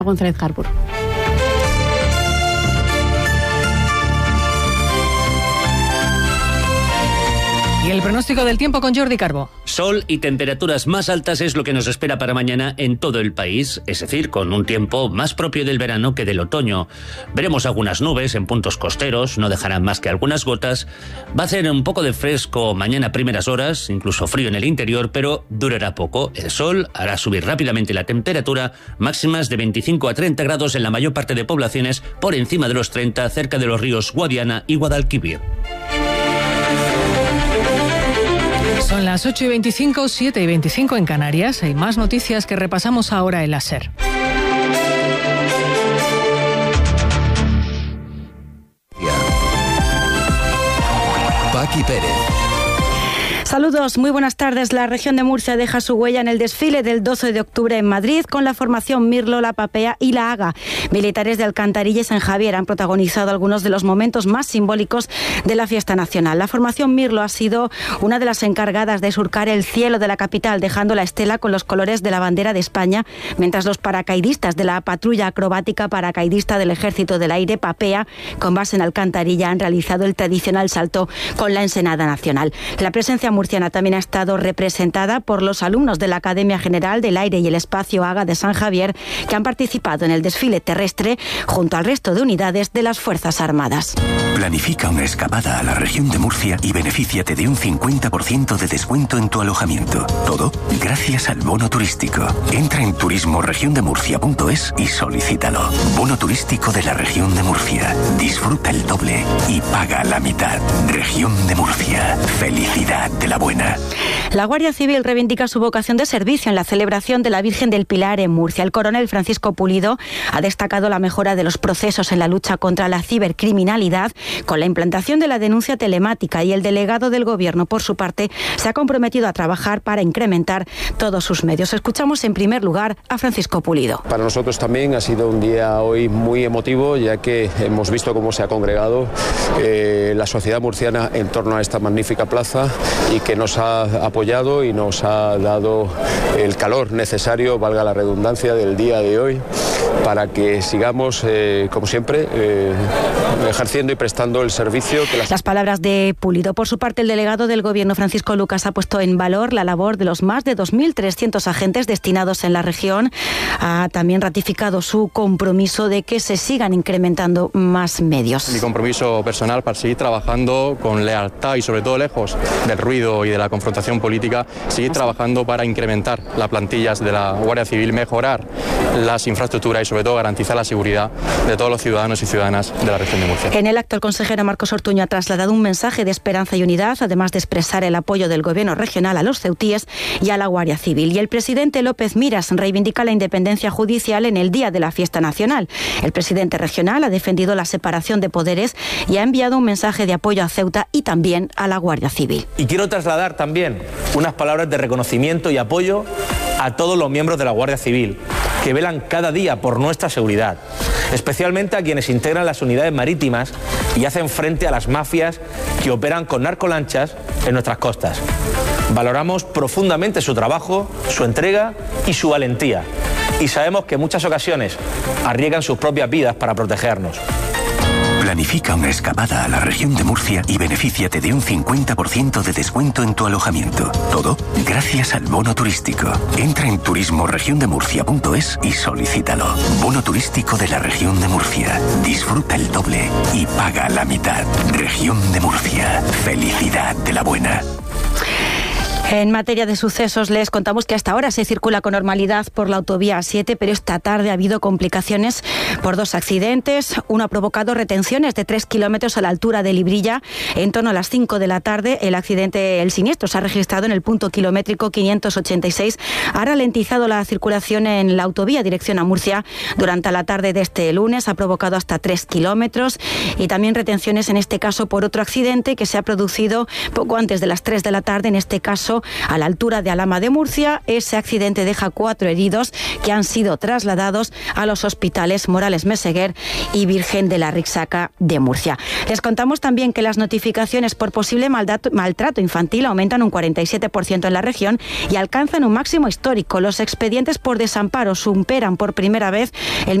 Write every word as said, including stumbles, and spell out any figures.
González Harbour. Y el pronóstico del tiempo con Jordi Carbo. Sol y temperaturas más altas es lo que nos espera para mañana en todo el país, es decir, con un tiempo más propio del verano que del otoño. Veremos algunas nubes en puntos costeros, no dejarán más que algunas gotas. Va a hacer un poco de fresco mañana a primeras horas, incluso frío en el interior, pero durará poco. El sol hará subir rápidamente la temperatura, máximas de veinticinco a treinta grados en la mayor parte de poblaciones, por encima de los treinta cerca de los ríos Guadiana y Guadalquivir. Son las ocho y veinticinco, siete y veinticinco en Canarias. Hay más noticias que repasamos ahora en la SER. Paqui Pérez. Saludos, muy buenas tardes. La región de Murcia deja su huella en el desfile del doce de octubre en Madrid con la formación Mirlo, La Papea y La Haga. Militares de Alcantarilla y San Javier han protagonizado algunos de los momentos más simbólicos de la fiesta nacional. La formación Mirlo ha sido una de las encargadas de surcar el cielo de la capital, dejando la estela con los colores de la bandera de España, mientras los paracaidistas de la patrulla acrobática paracaidista del Ejército del Aire, Papea, con base en Alcantarilla, han realizado el tradicional salto con la ensenada nacional. La presencia murciana también ha estado representada por los alumnos de la Academia General del Aire y el Espacio Haga de San Javier, que han participado en el desfile terrestre junto al resto de unidades de las Fuerzas Armadas. Planifica una escapada a la región de Murcia y benefíciate de un cincuenta por ciento de descuento en tu alojamiento. Todo gracias al bono turístico. Entra en turismo región de murcia punto es y solicítalo. Bono turístico de la región de Murcia. Disfruta el doble y paga la mitad. Región de Murcia. Felicidad de la buena. La Guardia Civil reivindica su vocación de servicio en la celebración de la Virgen del Pilar en Murcia. El coronel Francisco Pulido ha destacado la mejora de los procesos en la lucha contra la cibercriminalidad con la implantación de la denuncia telemática, y el delegado del Gobierno, por su parte, se ha comprometido a trabajar para incrementar todos sus medios. Escuchamos en primer lugar a Francisco Pulido. Para nosotros también ha sido un día hoy muy emotivo, ya que hemos visto cómo se ha congregado eh, la sociedad murciana en torno a esta magnífica plaza y que nos ha apoyado y nos ha dado el calor necesario, valga la redundancia, del día de hoy para que sigamos, eh, como siempre, eh, ejerciendo y prestando el servicio que las... Las palabras de Pulido. Por su parte, el delegado del Gobierno, Francisco Lucas, ha puesto en valor la labor de los más de dos mil trescientos agentes destinados en la región. Ha también ratificado su compromiso de que se sigan incrementando más medios. Mi compromiso personal para seguir trabajando con lealtad y sobre todo lejos del ruido y de la confrontación política, seguir trabajando para incrementar las plantillas de la Guardia Civil, mejorar las infraestructuras y sobre todo garantizar la seguridad de todos los ciudadanos y ciudadanas de la región de Murcia. En el acto, el consejero Marcos Ortuño ha trasladado un mensaje de esperanza y unidad, además de expresar el apoyo del Gobierno regional a los ceutíes y a la Guardia Civil. Y el presidente López Miras reivindica la independencia judicial en el día de la fiesta nacional. El presidente regional ha defendido la separación de poderes y ha enviado un mensaje de apoyo a Ceuta y también a la Guardia Civil. Y quiero trasladar también unas palabras de reconocimiento y apoyo a todos los miembros de la Guardia Civil que velan cada día por nuestra seguridad, especialmente a quienes integran las unidades marítimas y hacen frente a las mafias que operan con narcolanchas en nuestras costas. Valoramos profundamente su trabajo, su entrega y su valentía, y sabemos que en muchas ocasiones arriesgan sus propias vidas para protegernos. Planifica una escapada a la región de Murcia y benefíciate de un cincuenta por ciento de descuento en tu alojamiento. Todo gracias al bono turístico. Entra en turismo región de murcia punto es y solicítalo. Bono turístico de la región de Murcia. Disfruta el doble y paga la mitad. Región de Murcia. Felicidad de la buena. En materia de sucesos, les contamos que hasta ahora se circula con normalidad por la autovía A siete, pero esta tarde ha habido complicaciones por dos accidentes. Uno ha provocado retenciones de tres kilómetros a la altura de Librilla. En torno a las cinco de la tarde, el accidente, el siniestro, se ha registrado en el punto kilométrico quinientos ochenta y seis. Ha ralentizado la circulación en la autovía dirección a Murcia durante la tarde de este lunes. Ha provocado hasta tres kilómetros y también retenciones, en este caso, por otro accidente que se ha producido poco antes de las tres de la tarde, en este caso tráfico a la altura de Alhama de Murcia. Ese accidente deja cuatro heridos que han sido trasladados a los hospitales Morales Meseguer y Virgen de la Rixaca de Murcia. Les contamos también que las notificaciones por posible maltrato infantil aumentan un cuarenta y siete por ciento en la región y alcanzan un máximo histórico. Los expedientes por desamparo superan por primera vez el